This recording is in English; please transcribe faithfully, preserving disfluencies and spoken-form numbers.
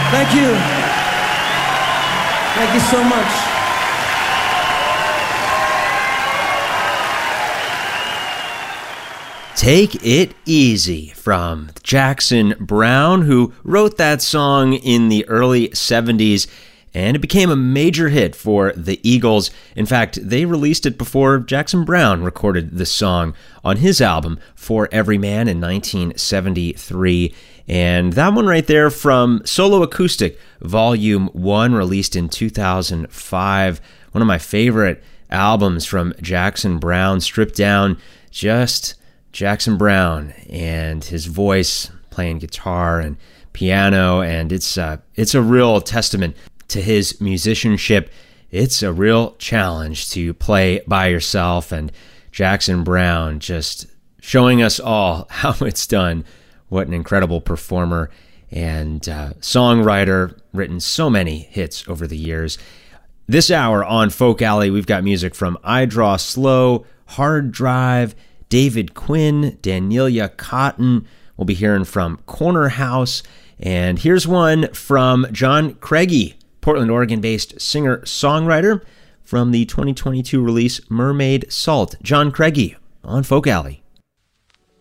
Thank you. Thank you so much. Take It Easy from Jackson Browne, who wrote that song in the early seventies, and it became a major hit for the Eagles. In fact, they released it before Jackson Browne recorded the song on his album, For Every Man, in nineteen seventy-three. And that one right there from Solo Acoustic, Volume one, released in two thousand five. One of my favorite albums from Jackson Browne, stripped down, just Jackson Browne and his voice playing guitar and piano, and it's uh, it's a real testament to his musicianship. It's a real challenge to play by yourself, and Jackson Browne just showing us all how it's done. What an incredible performer and uh, songwriter, written so many hits over the years. This hour on Folk Alley, we've got music from I Draw Slow, Hard Drive, David Quinn, Danielia Cotton. We'll be hearing from Corner House. And here's one from John Craigie, Portland, Oregon-based singer-songwriter, from the twenty twenty-two release Mermaid Salt. John Craigie on Folk Alley.